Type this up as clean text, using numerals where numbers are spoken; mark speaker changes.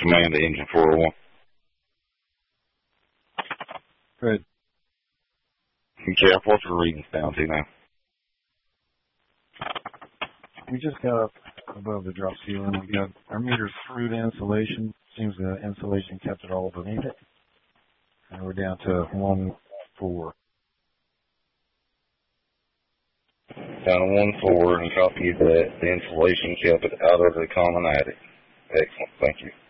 Speaker 1: command to engine 401.
Speaker 2: Good.
Speaker 1: Jeff, what's the readings down to now?
Speaker 2: We just got up above the drop ceiling. We got our meters through the insulation. Seems the insulation kept it all underneath it. And we're down to 1.4.
Speaker 1: Down to 1.4, and copy that the insulation kept it out of the common attic. Excellent, thank you.